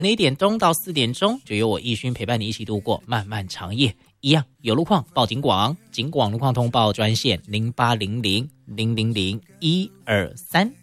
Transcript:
1点钟到4点钟，就由我奕勋陪伴你一起度过漫漫长夜。一样有路况报警广，警广路况通报专线0800000123。